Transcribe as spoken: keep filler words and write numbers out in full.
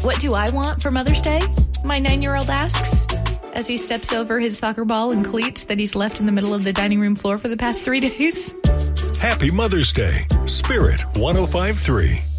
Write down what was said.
What do I want for Mother's Day? My nine-year-old asks as he steps over his soccer ball and cleats that he's left in the middle of the dining room floor for the past three days. Happy Mother's Day. Spirit one oh five point three.